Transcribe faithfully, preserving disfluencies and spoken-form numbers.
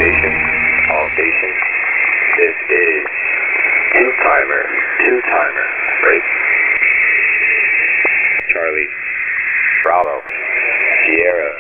station, all stations. This is two-timer, two-timer, break. Charlie, Bravo, Sierra,